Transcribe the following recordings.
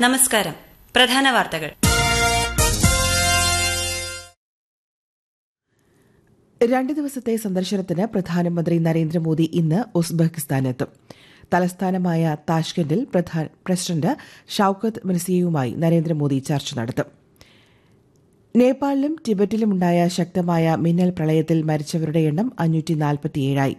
നമസ്കാരം. പ്രധാന വാർത്തകൾ. രണ്ട് ദിവസത്തെ സന്ദർശനത്തിന് പ്രധാനമന്ത്രി നരേന്ദ്രമോദി ഇന്ന് ഉസ്ബെക്കിസ്ഥാനെത്തും. തലസ്ഥാനമായ താഷ്കെന്റിൽ പ്രസിഡന്റ് ഷൌക്കത്ത് മിർസിയോയുമായി നരേന്ദ്രമോദി ചർച്ച നടത്തും. നേപ്പാളിലും ടിബറ്റിലുമുണ്ടായ ശക്തമായ മിന്നൽ പ്രളയത്തിൽ മരിച്ചവരുടെ എണ്ണം 547ആയി.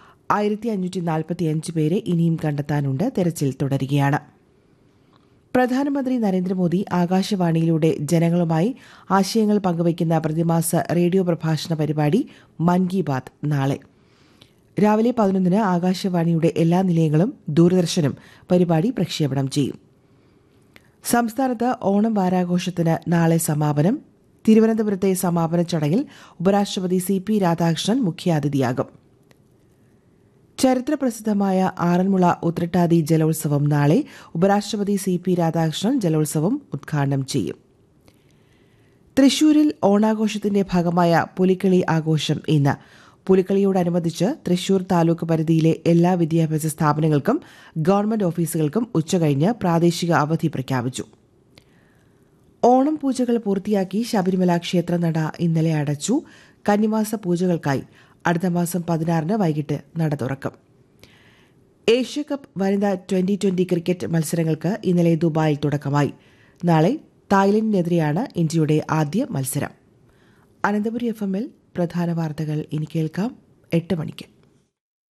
1545 പേരെ ഇനിയും കണ്ടെത്താനുണ്ട്. തെരച്ചിൽ തുടരുകയാണ്. പ്രധാനമന്ത്രി നരേന്ദ്രമോദി ആകാശവാണിയിലൂടെ ജനങ്ങളുമായി ആശയങ്ങൾ പങ്കുവയ്ക്കുന്ന പ്രതിമാസ റേഡിയോ പ്രഭാഷണ പരിപാടി മൻ കി ബാത് നാളെ രാവിലെ 11-ന് ആകാശവാണിയുടെ എല്ലാ നിലയങ്ങളും ദൂരദർശനും പരിപാടി പ്രക്ഷേപണം ചെയ്യും. സംസ്ഥാനത്ത് ഓണം വാരാഘോഷത്തിന് നാളെ സമാപനം. തിരുവനന്തപുരത്തെ സമാപന ചടങ്ങിൽ ഉപരാഷ്ട്രപതി CP രാധാകൃഷ്ണൻ മുഖ്യാതിഥിയാകും. ചരിത്രപ്രസിദ്ധമായ ആറന്മുള ഉത്രട്ടാതി ജലോത്സവം നാളെ. ഉപരാഷ്ട്രപതി CP രാധാകൃഷ്ണൻ ജലോത്സവം ഉദ്ഘാടനം ചെയ്യും. തൃശൂരിൽ ഓണാഘോഷത്തിന്റെ ഭാഗമായ പുലിക്കളി ആഘോഷം ഇന്ന്. പുലിക്കളിയോടനുബന്ധിച്ച് തൃശൂർ താലൂക്ക് പരിധിയിലെ എല്ലാ വിദ്യാഭ്യാസ സ്ഥാപനങ്ങൾക്കും ഗവൺമെന്റ് ഓഫീസുകൾക്കും ഉച്ചകഴിഞ്ഞ് പ്രാദേശിക അവധി പ്രഖ്യാപിച്ചു. ഓണം പൂജകൾ പൂർത്തിയാക്കി ശബരിമല ക്ഷേത്രനട ഇന്നലെ അടച്ചു. കന്നിമാസ പൂജകൾക്കായി അടുത്ത മാസം 16-ന് വൈകിട്ട് നട തുറക്കും. ഏഷ്യാകപ്പ് വനിതാ 2020 ക്രിക്കറ്റ് മത്സരങ്ങൾക്ക് ഇന്നലെ ദുബായിൽ തുടക്കമായി. നാളെ തായ്ലൻഡിനെതിരെയാണ് ഇന്ത്യയുടെ ആദ്യ മത്സരം. അനന്തപുരി FM-ൽ പ്രധാന വാർത്തകൾ ഇനി കേൾക്കാം 8 മണിക്ക്.